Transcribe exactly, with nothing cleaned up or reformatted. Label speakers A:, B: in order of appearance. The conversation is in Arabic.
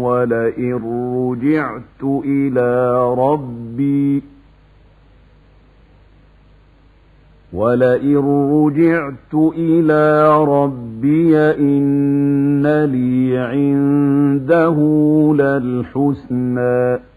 A: ولئن رجعت إلى ربي ولئن رجعت إلى ربي إن لي عنده للحسنى